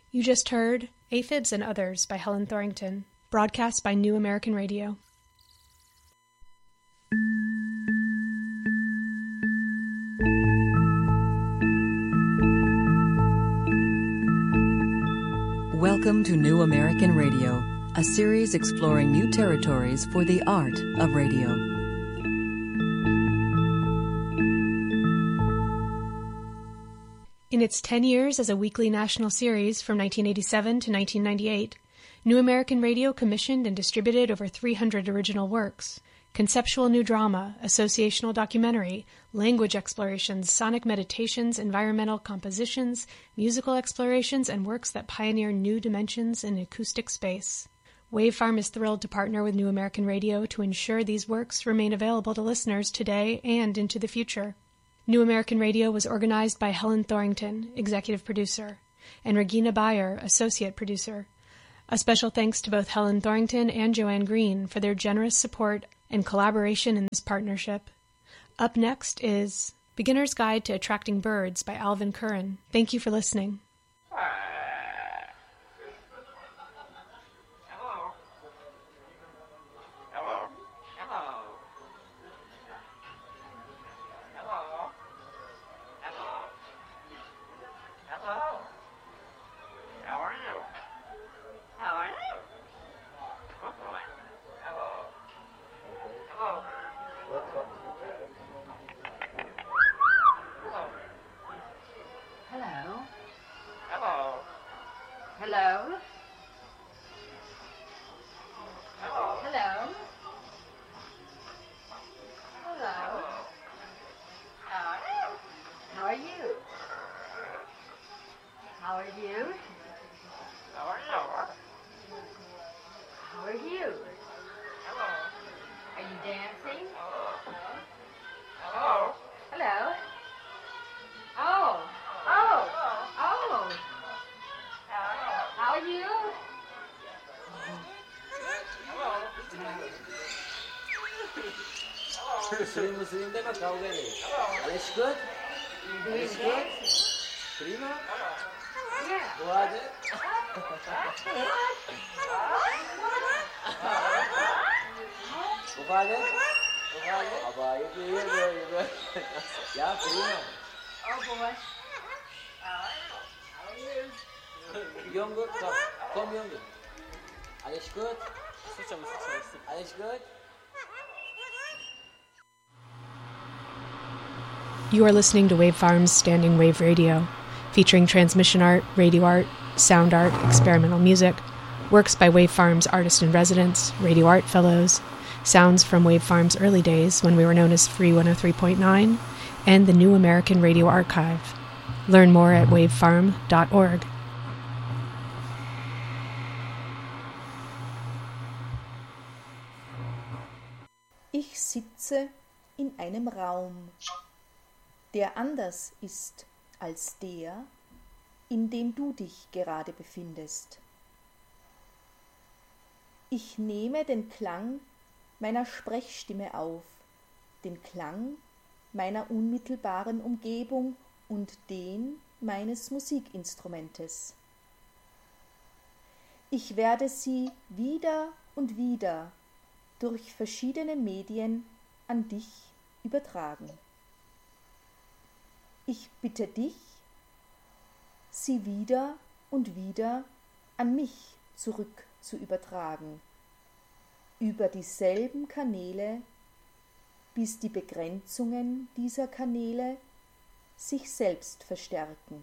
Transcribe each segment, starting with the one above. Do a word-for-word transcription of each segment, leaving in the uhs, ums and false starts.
You just heard Aphids and Others by Helen Thorington, broadcast by New American Radio. Welcome to New American Radio, a series exploring new territories for the art of radio. In its ten years as a weekly national series from nineteen eighty-seven to nineteen ninety-eight, New American Radio commissioned and distributed over three hundred original works. Conceptual new drama, associational documentary, language explorations, sonic meditations, environmental compositions, musical explorations, and works that pioneer new dimensions in acoustic space. Wavefarm is thrilled to partner with New American Radio to ensure these works remain available to listeners today and into the future. New American Radio was organized by Helen Thorington, executive producer, and Regina Bayer, associate producer. A special thanks to both Helen Thorington and Joanne Green for their generous support and collaboration in this partnership. Up next is Beginner's Guide to Attracting Birds by Alvin Curran. Thank you for listening. Muslim, Muslim, tengok kau kan ni. Alles gut? Alles gut? Prima? Wo ada? Wo ada? Wo ada? Apa itu ya, ya. Ya, prima. Oh, boy. Younger, komm, Junge. Alles gut? Alles gut? You are listening to Wavefarm's Standing Wave Radio, featuring transmission art, radio art, sound art, experimental music, works by Wavefarm's artist-in-residence, radio art fellows, sounds from Wavefarm's early days when we were known as Free one oh three point nine, and the New American Radio Archive. Learn more at wavefarm dot org. Ich sitze in einem Raum, der anders ist als der, in dem du dich gerade befindest. Ich nehme den Klang meiner Sprechstimme auf, den Klang meiner unmittelbaren Umgebung und den meines Musikinstrumentes. Ich werde sie wieder und wieder durch verschiedene Medien an dich übertragen. Ich bitte dich, sie wieder und wieder an mich zurück zu übertragen, über dieselben Kanäle, bis die Begrenzungen dieser Kanäle sich selbst verstärken.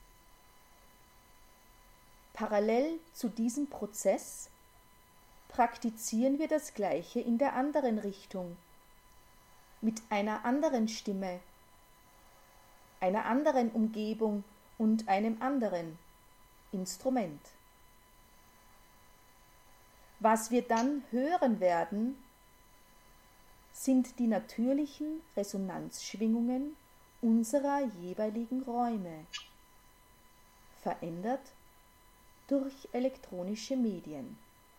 Parallel zu diesem Prozess praktizieren wir das Gleiche in der anderen Richtung, mit einer anderen Stimme, einer anderen Umgebung und einem anderen Instrument. Was wir dann hören werden, sind die natürlichen Resonanzschwingungen unserer jeweiligen Räume, verändert durch elektronische Medien.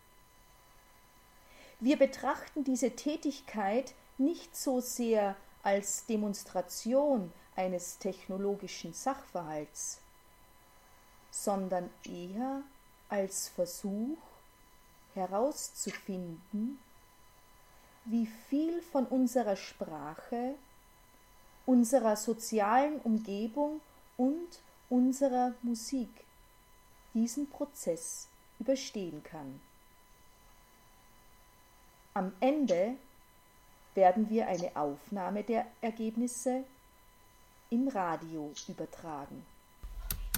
Wir betrachten diese Tätigkeit nicht so sehr als Demonstration eines technologischen Sachverhalts, sondern eher als Versuch herauszufinden, wie viel von unserer Sprache, unserer sozialen Umgebung und unserer Musik diesen Prozess überstehen kann. Am Ende werden wir eine Aufnahme der Ergebnisse im Radio übertragen.